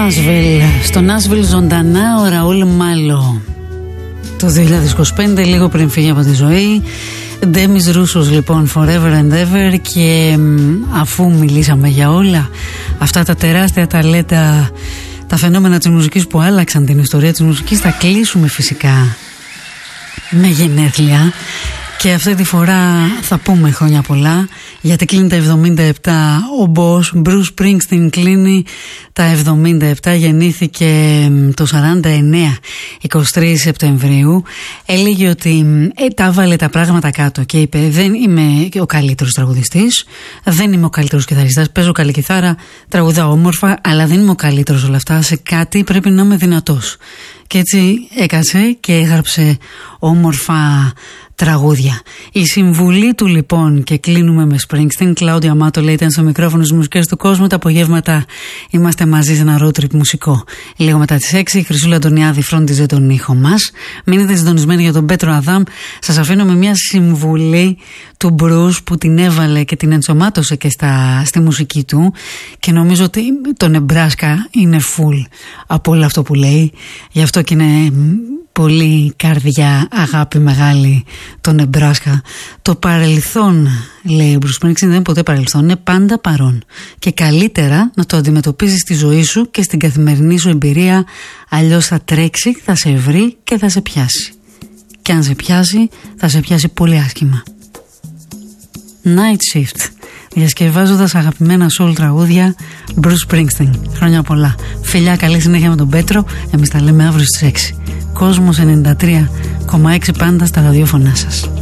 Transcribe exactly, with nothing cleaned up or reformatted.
Νάσβιλ. Στο Νάσβιλ ζωντανά ο Ραούλ Μάλο. Το δύο χιλιάδες είκοσι πέντε, λίγο πριν φύγει από τη ζωή. Ντέμις Ρούσος λοιπόν, Forever and Ever. Και αφού μιλήσαμε για όλα αυτά τα τεράστια ταλέντα, τα φαινόμενα της μουσικής που άλλαξαν την ιστορία της μουσικής, θα κλείσουμε φυσικά με γενέθλια. Και αυτή τη φορά θα πούμε χρόνια πολλά, γιατί κλείνει τα εβδομήντα επτά ο Boss. Bruce Springsteen κλείνει τα εβδομήντα επτά, γεννήθηκε το σαράντα εννέα, εικοστή τρίτη Σεπτεμβρίου. Έλεγε ότι ε, τα βάλε τα πράγματα κάτω και είπε: δεν είμαι ο καλύτερος τραγουδιστής, δεν είμαι ο καλύτερος κιθαριστάς, παίζω καλή κιθάρα, τραγουδάω όμορφα, αλλά δεν είμαι ο καλύτερος όλα αυτά, σε κάτι πρέπει να είμαι δυνατός. Και έτσι έκασε και έγραψε όμορφα τραγούδια. Η συμβουλή του λοιπόν, και κλείνουμε με Springsteen. Κλάουδια Μάτολα ήταν στο μικρόφωνο στις μουσικές του κόσμου. Τα απογεύματα είμαστε μαζί σε ένα road trip μουσικό. Λίγο μετά τις έξι η Χρυσούλα Αντωνιάδη φρόντιζε τον ήχο μας. Μείνετε συντονισμένοι για τον Πέτρο Αδάμ. Σας αφήνω με μια συμβουλή του Bruce που την έβαλε και την ενσωμάτωσε και στα, στη μουσική του, και νομίζω ότι το Νεμπράσκα είναι full από όλο αυτό που λέει. Γι' αυτό και είναι πολύ καρδιά, αγάπη μεγάλη το Νεμπράσκα. Το παρελθόν, λέει ο Bruce Springsteen, δεν είναι ποτέ παρελθόν, είναι πάντα παρόν. Και καλύτερα να το αντιμετωπίζεις στη ζωή σου και στην καθημερινή σου εμπειρία, αλλιώς θα τρέξει, θα σε βρει και θα σε πιάσει. Και αν σε πιάσει, θα σε πιάσει πολύ άσχημα. Night Shift, διασκευάζοντας αγαπημένα soul τραγούδια Bruce Springsteen. Χρόνια πολλά. Φιλιά, καλή συνέχεια με τον Πέτρο. Εμείς τα λέμε αύριο στις έξι. Κόσμος ενενήντα τρία κόμμα έξι πάντα στα ραδιόφωνά σας.